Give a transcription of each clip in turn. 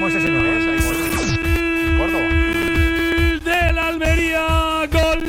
Vamos, ese señor. Córdoba. Del Almería, gol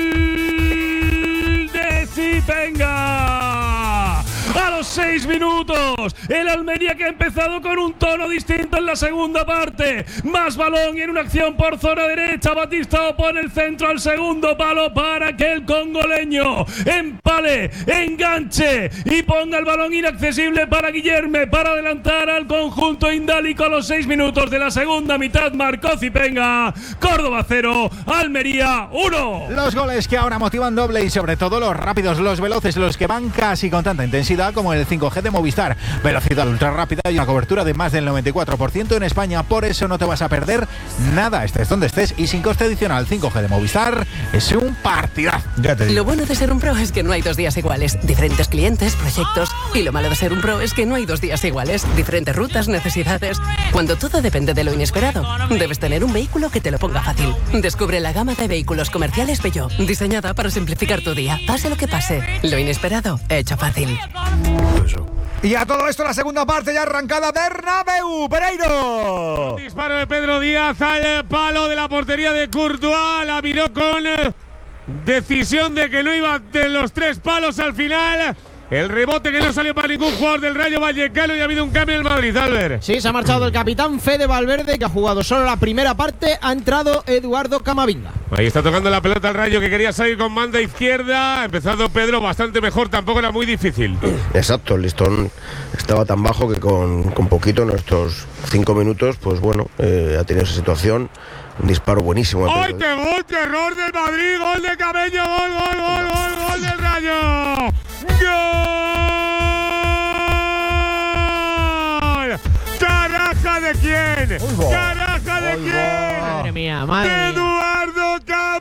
de Zipenga. A los 6 minutos, el Almería que ha empezado con un tono distinto en la segunda parte. Más balón y en una acción por zona derecha. Batista pone el centro al segundo palo para que el congoleño empale, enganche y ponga el balón inaccesible para Guillerme para adelantar al conjunto indálico. A los 6 minutos de la segunda mitad marcó Zipenga. Córdoba 0, Almería 1. Los goles que ahora motivan doble y sobre todo los rápidos, los veloces, los que van casi con tanta intensidad como el 5G de Movistar. Velocidad ultra rápida y una cobertura de más del 94% en España. Por eso no te vas a perder nada, estés donde estés y sin coste adicional. 5G de Movistar es un partidazo. Ya te digo. Lo bueno de ser un pro es que no hay 2 días iguales. Diferentes clientes, proyectos. Y lo malo de ser un pro es que no hay 2 días iguales. Diferentes rutas, necesidades. Cuando todo depende de lo inesperado, debes tener un vehículo que te lo ponga fácil. Descubre la gama de vehículos comerciales Peugeot, diseñada para simplificar tu día. Pase lo que pase, lo inesperado, hecho fácil. Y a todo esto la segunda parte ya arrancada. Bernabéu, Pereiro. Disparo de Pedro Díaz al palo de la portería de Courtois. La miró con decisión de que no iba de los 3 palos al final. El rebote que no salió para ningún jugador del Rayo Vallecano y ha habido un cambio en el Madrid, Albert. Sí, se ha marchado el capitán Fede Valverde, que ha jugado solo la primera parte. Ha entrado Eduardo Camavinga. Ahí está tocando la pelota al Rayo, que quería salir con banda izquierda. Ha empezado Pedro bastante mejor, tampoco era muy difícil. Exacto, el listón estaba tan bajo que con poquito en estos 5 minutos, pues bueno, ha tenido esa situación. Un disparo buenísimo. ¡Ay, qué gol! ¡Qué error del Madrid! ¡Gol de Cabello! ¡Gol del Rayo! ¡Gol! ¿Caraja de quién? ¿Caraja de quién? Madre mía, madre mía. ¡Eduardo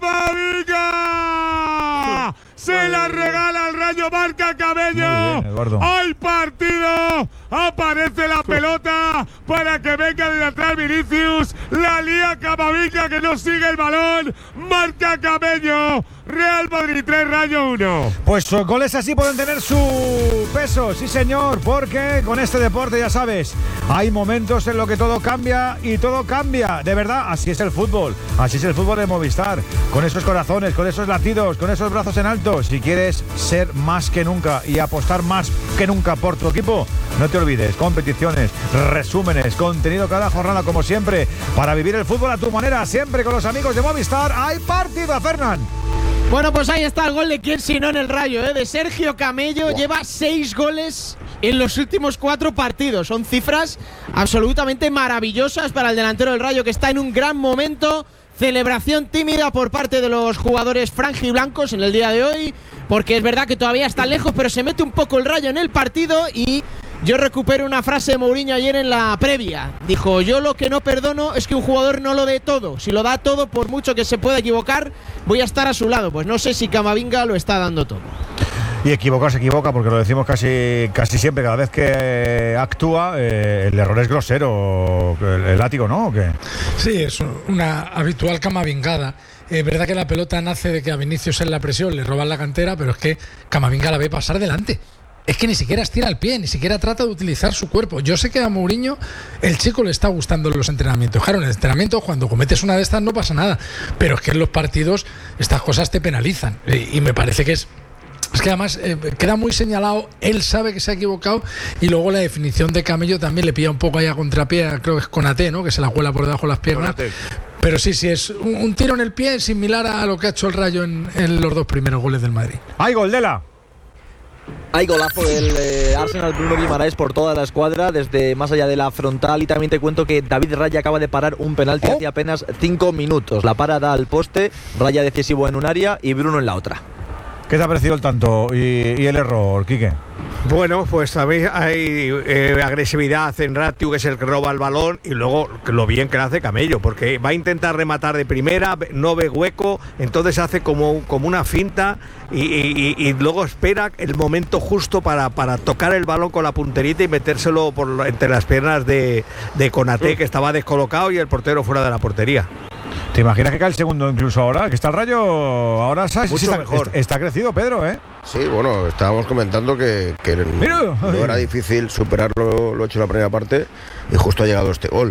Camavinga! Se la regala al Rayo, marca Cabello. ¡Al partido! Aparece la pelota para que venga de atrás Vinicius. La lía Camavinga, que no sigue el balón. Marca Cabello. Real Madrid 3, Rayo 1. Pues goles así pueden tener su peso, sí señor, porque con este deporte ya sabes, hay momentos en los que todo cambia y todo cambia, de verdad, así es el fútbol de Movistar, con esos corazones, con esos latidos, con esos brazos en alto. Si quieres ser más que nunca y apostar más que nunca por tu equipo, no te olvides, competiciones, resúmenes, contenido cada jornada como siempre, para vivir el fútbol a tu manera, siempre con los amigos de Movistar. ¡Hay partido, Fernán! Bueno, pues ahí está el gol de quién si no en el Rayo, de Sergio Camello. Lleva 6 goles en los últimos 4 partidos. Son cifras absolutamente maravillosas para el delantero del Rayo, que está en un gran momento. Celebración tímida por parte de los jugadores franjiblancos en el día de hoy, porque es verdad que todavía está lejos, pero se mete un poco el Rayo en el partido. Y yo recupero una frase de Mourinho ayer en la previa. Dijo: yo lo que no perdono es que un jugador no lo dé todo. Si lo da todo, por mucho que se pueda equivocar, voy a estar a su lado. Pues no sé si Camavinga lo está dando todo. Y equivocar se equivoca, porque lo decimos casi siempre, cada vez que actúa, el error es grosero, el látigo, ¿no? ¿O qué? Sí, es una habitual camavingada. Es verdad que la pelota nace de que a Vinicius en la presión le roban la cantera, pero es que Camavinga la ve pasar delante. Es que ni siquiera estira el pie, ni siquiera trata de utilizar su cuerpo. Yo sé que a Mourinho el chico le está gustando en los entrenamientos. Claro, en el entrenamiento cuando cometes una de estas no pasa nada, pero es que en los partidos estas cosas te penalizan. Y me parece que es que además queda muy señalado, él sabe que se ha equivocado, y luego la definición de Camello también le pilla un poco ahí a contrapié, creo que es Konaté, ¿no? Que se la cuela por debajo de las piernas. Pero sí, es un tiro en el pie similar a lo que ha hecho el Rayo en los 2 primeros goles del Madrid. ¡Ay, Goldela! Hay golazo del Arsenal, Bruno Guimaraes, por toda la escuadra, desde más allá de la frontal. Y también te cuento que David Raya acaba de parar un penalti hace apenas 5 minutos. La parada al poste, Raya decisivo en un área y Bruno en la otra. ¿Qué te ha parecido el tanto y el error, Quique? Bueno, pues también hay agresividad en Ratiu, que es el que roba el balón, y luego lo bien que lo hace Camello, porque va a intentar rematar de primera, no ve hueco, entonces hace como una finta y luego espera el momento justo para tocar el balón con la punterita y metérselo entre las piernas de Konaté, que estaba descolocado, y el portero fuera de la portería. ¿Te imaginas que cae el segundo incluso ahora? Que está el Rayo ahora, ¿sabes? Mucho mejor. Está crecido, Pedro, ¿eh? Sí, bueno, estábamos comentando que no era difícil superar lo hecho en la primera parte, y justo ha llegado este gol.